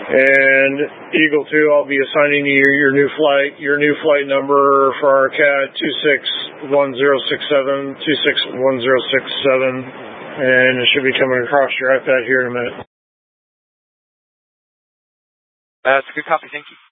And Eagle 2, I'll be assigning you your new flight number for our CAT 261067, 261067, and it should be coming across your iPad here in a minute. That's a good copy, thank you.